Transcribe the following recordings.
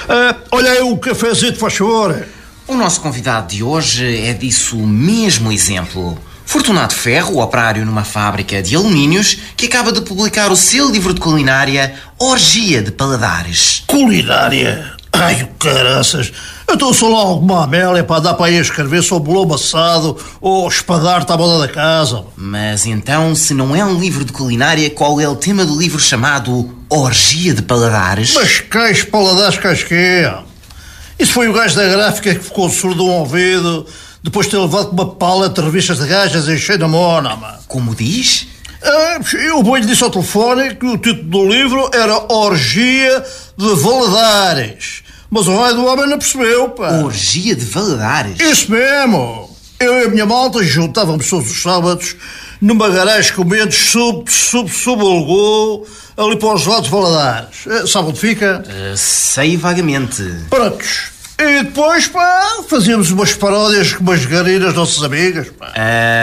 Olha aí o cafezinho, faz favor. O nosso convidado de hoje é disso mesmo exemplo. Fortunato Ferro, operário numa fábrica de alumínios, que acaba de publicar o seu livro de culinária, Orgia de Paladares. Culinária? Ai, caraças. Então sou lá alguma Amélia para dar para aí escrever sobre lobo assado ou espadar-te à moda da casa. Mas então, se não é um livro de culinária, qual é o tema do livro chamado Orgia de Paladares? Mas cais paladares casquê. Isso foi o gajo da gráfica que ficou surdo de um ouvido depois de ter levado com uma pala de revistas de gajas enchendo na mona, mano. Como diz? Eu bem lhe disse ao telefone que o título do livro era Orgia de Valadares. Mas o raio do homem não percebeu, pá. Orgia de Valadares? Isso mesmo. Eu e a minha malta juntávamos todos os sábados numa garagem comendo sub-alugou ali para os lados de Valadares. Sabe onde fica? Sei vagamente. Prontos. E depois, pá, fazíamos umas paródias com umas garinas nossas amigas, pá.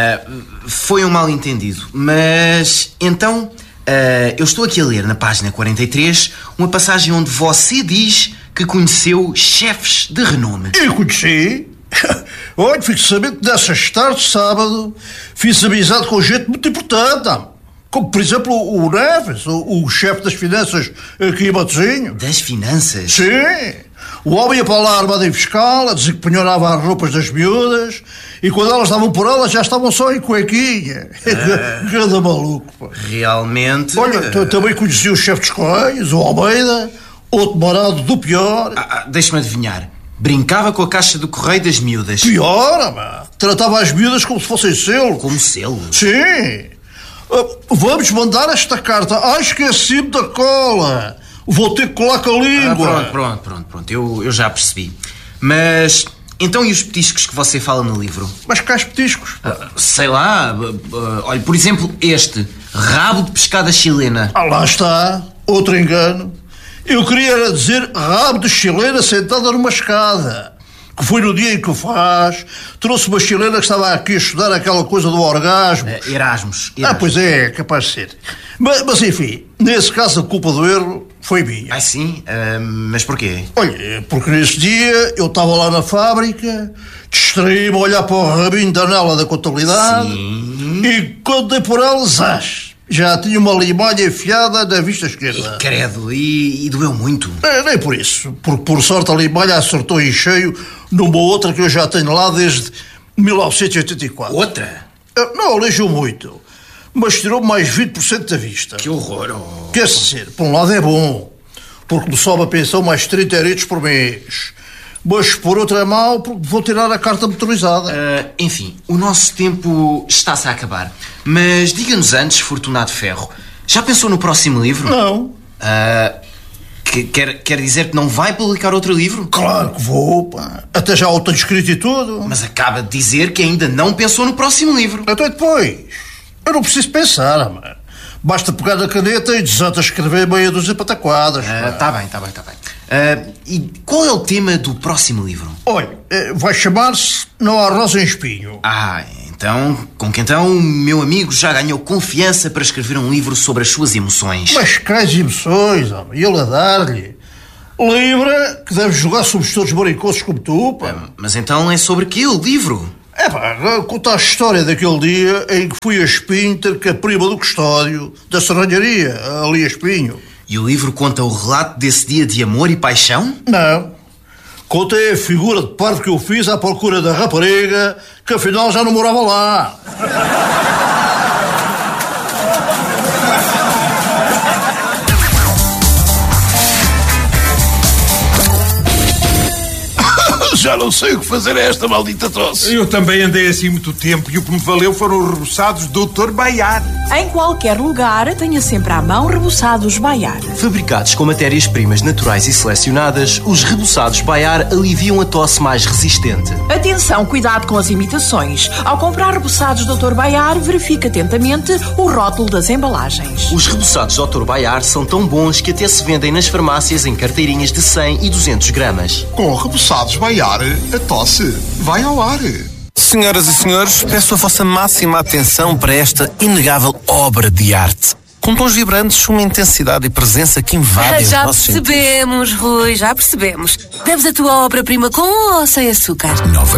Foi um mal-entendido. Mas, então, eu estou aqui a ler na página 43 uma passagem onde você diz que conheceu chefes de renome. Eu conheci. Olha, fico sabendo que dessas tardes de sábado fiz amizade com gente muito importante. Como, por exemplo, o Neves, o chefe das finanças aqui em Matosinho. Das finanças? Sim. O homem ia para lá armado em fiscal, desempenhorava as roupas das miúdas e quando elas davam por elas já estavam só em cuequinha. Cada maluco, pá. Realmente... Olha, também conheci o chefe dos Correios, o Almeida, outro marado do pior. Deixa-me adivinhar. Brincava com a caixa do correio das miúdas. Pior, mano. Tratava as miúdas como se fossem selos. Como selos? Sim. Vamos mandar esta carta. Esqueci-me da cola. Vou ter que colar com a língua. Pronto. Eu já percebi. Mas, então e os petiscos que você fala no livro? Mas quais petiscos? Sei lá. Olha, por exemplo, este. Rabo de pescada chilena. Lá está. Outro engano. Eu queria dizer rabo de chilena sentada numa escada. Que foi no dia em que o faz. Trouxe uma chilena que estava aqui a estudar aquela coisa do orgasmo. Erasmus. Pois é, capaz de ser. Mas enfim, nesse caso a culpa do erro foi minha. Sim? Mas porquê? Olha, porque nesse dia eu estava lá na fábrica, distraí-me a olhar para o rabinho da anela da contabilidade. Sim. E quando dei por elas, já tinha uma limalha enfiada na vista esquerda. Credo, e doeu muito? Nem por isso, porque por sorte a limalha acertou em cheio numa outra que eu já tenho lá desde 1984. Outra? Não, alijou muito, mas tirou mais 20% da vista. Que horror! Quer dizer, por um lado é bom, porque me sobe a pensão mais 30 euros por mês. Mas por outro é mau, porque vou tirar a carta motorizada. Enfim, o nosso tempo está-se a acabar. Mas diga-nos antes, Fortunato Ferro, já pensou no próximo livro? Não. Quer dizer que não vai publicar outro livro? Claro que vou, pá. Até já o tenho escrito e tudo. Mas acaba de dizer que ainda não pensou no próximo livro. Até depois. Eu não preciso pensar, mano. Basta pegar na caneta e desata escrever meia dúzia de pataquadas. Tá bem. E qual é o tema do próximo livro? Olha, vai chamar-se Não há rosa em espinho. Então, com que então o meu amigo já ganhou confiança para escrever um livro sobre as suas emoções. Mas quais emoções, homem? E ele a dar-lhe. Livra que deve jogar sobre todos baricosos como tu, pá. Mas então é sobre que o livro? Conta a história daquele dia em que fui a Espinho ter com a prima do custódio da serralharia, ali a Espinho. E o livro conta o relato desse dia de amor e paixão? Não. Contei a figura de parto que eu fiz à procura da rapariga, que afinal já não morava lá. Já não sei o que fazer a esta maldita tosse. Eu também andei assim muito tempo e o que me valeu foram os reboçados Dr. Baiar. Em qualquer lugar, tenha sempre à mão reboçados Baiar. Fabricados com matérias-primas naturais e selecionadas, os reboçados Baiar aliviam a tosse mais resistente. Atenção, cuidado com as imitações. Ao comprar reboçados Dr. Baiar, verifique atentamente o rótulo das embalagens. Os reboçados Dr. Baiar são tão bons que até se vendem nas farmácias em carteirinhas de 100 e 200 gramas. Com reboçados Baiar, a tosse vai ao ar. Senhoras e senhores, peço a vossa máxima atenção para esta inegável obra de arte. com tons vibrantes, uma intensidade e presença que invadem os Já nossos sentidos. percebemos, Rui, já percebemos. Deves a tua obra-prima com ou sem açúcar? Nova